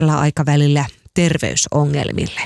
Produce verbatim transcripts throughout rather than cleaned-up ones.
pitkällä aikavälillä terveysongelmille.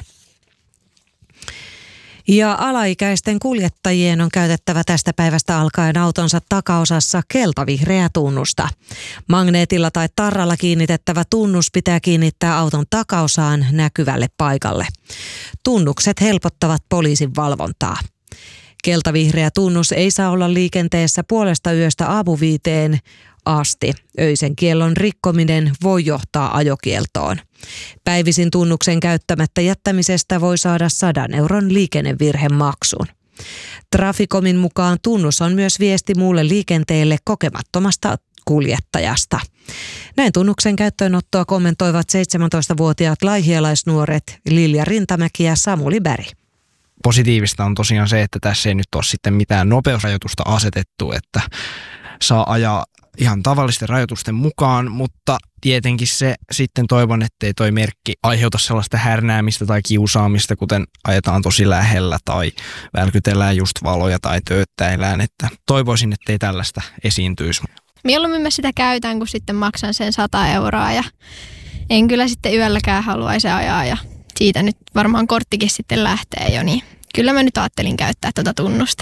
Ja alaikäisten kuljettajien on käytettävä tästä päivästä alkaen autonsa takaosassa keltavihreää tunnusta. Magneetilla tai tarralla kiinnitettävä tunnus pitää kiinnittää auton takaosaan näkyvälle paikalle. Tunnukset helpottavat poliisin valvontaa. Keltavihreä tunnus ei saa olla liikenteessä puolesta yöstä aamuviiteen asti. Öisen kiellon rikkominen voi johtaa ajokieltoon. Päivisin tunnuksen käyttämättä jättämisestä voi saada sadan euron liikennevirhemaksun. Traficomin mukaan tunnus on myös viesti muulle liikenteelle kokemattomasta kuljettajasta. Näin tunnuksen käyttöönottoa kommentoivat seitsemäntoistavuotiaat laihialaisnuoret Lilja Rintamäki ja Samuli Berg. Positiivista on tosiaan se, että tässä ei nyt ole sitten mitään nopeusrajoitusta asetettu, että saa ajaa ihan tavallisten rajoitusten mukaan, mutta tietenkin se sitten toivon, ettei toi merkki aiheuta sellaista härnäämistä tai kiusaamista, kuten ajetaan tosi lähellä tai välkytellään just valoja tai tööttäillään, että toivoisin, ettei tällaista esiintyisi. Mieluummin mä sitä käytän, kun sitten maksan sen sata euroa ja en kyllä sitten yölläkään haluaisi ajaa ja siitä nyt varmaan korttikin sitten lähtee jo, niin kyllä mä nyt ajattelin käyttää tuota tunnusta.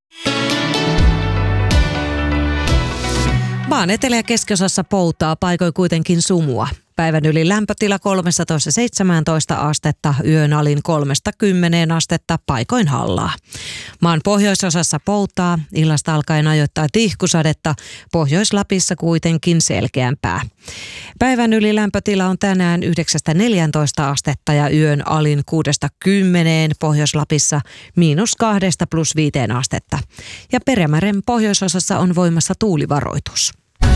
Maan etelä- ja keskiosassa poutaa, paikoin kuitenkin sumua. Päivän yli lämpötila kolmetoista seitsemäntoista astetta, yön alin kolmesta kymmeneen astetta, paikoin hallaa. Maan pohjoisosassa poutaa, illasta alkaen ajoittaa tihkusadetta, Pohjois-Lapissa kuitenkin selkeämpää. Päivän yli lämpötila on tänään yhdeksästä neljääntoista astetta ja yön alin kuudesta kymmeneen, Pohjois-Lapissa miinus kahdesta plus viiteen astetta. Ja Perämeren pohjoisosassa on voimassa tuulivaroitus.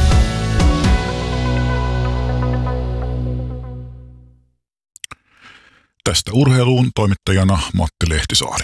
Tästä urheiluun toimittajana Matti Lehtisaari.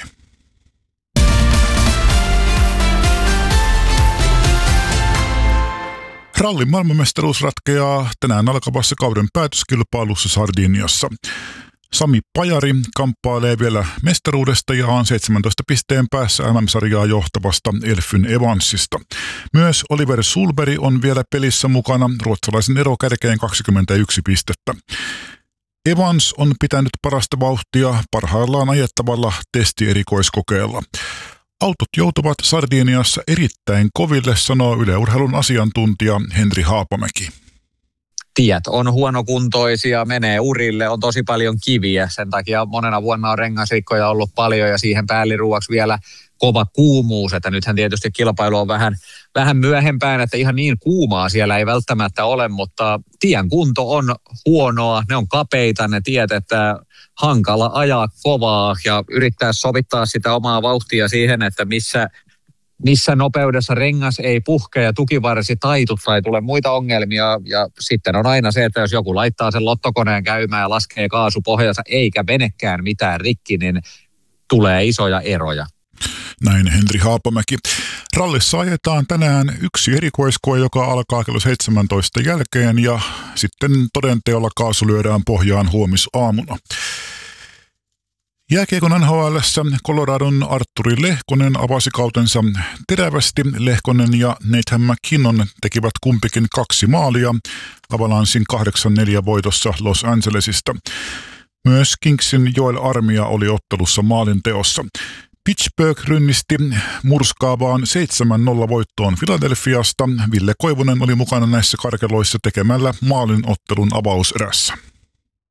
Rallin maailmanmestaruus ratkeaa tänään alkavassa kauden päätöskilpailussa Sardiniassa. Sami Pajari kamppailee vielä mestaruudesta ja on seitsemäntoista pisteen päässä M M-sarjaa johtavasta Elfyn Evansista. Myös Oliver Sulberg on vielä pelissä mukana, ruotsalaisen ero kärkeen kaksikymmentäyksi pistettä. Evans on pitänyt parasta vauhtia parhaillaan ajettavalla testierikoiskokeella. Autot joutuvat Sardiniassa erittäin koville, sanoo Yle Urheilun asiantuntija Henri Haapamäki. Tiet on huonokuntoisia, menee urille, on tosi paljon kiviä. Sen takia monena vuonna on rengasrikkoja ollut paljon ja siihen päälliruuaksi vielä kova kuumuus. Että nythän tietysti kilpailu on vähän, vähän myöhempään, että ihan niin kuumaa siellä ei välttämättä ole, mutta tien kunto on huonoa. Ne on kapeita ne tiet, että hankala ajaa kovaa ja yrittää sovittaa sitä omaa vauhtia siihen, että missä... missä nopeudessa rengas ei puhke ja tukivarsi taitu tai tule muita ongelmia. Ja sitten on aina se, että jos joku laittaa sen lottokoneen käymään ja laskee kaasupohjansa eikä menekään mitään rikki, niin tulee isoja eroja. Näin Henri Haapamäki. Rallissa ajetaan tänään yksi erikoiskoe, joka alkaa kello seitsemäntoista jälkeen ja sitten todenteolla kaasu lyödään pohjaan huomisaamuna. Jääkiekon N H L:ssä Coloradon Artturi Lehkonen avasi kautensa terävästi. Lehkonen ja Nathan McKinnon tekivät kumpikin kaksi maalia Avalanssin kahdeksan neljä voitossa Los Angelesista. Myös Kingsin Joel Armia oli ottelussa maalinteossa. Pittsburgh rynnisti murskaavaan seitsemän nolla voittoon Philadelphiasta. Ville Koivunen oli mukana näissä karkeloissa tekemällä maalin ottelun avauserässä.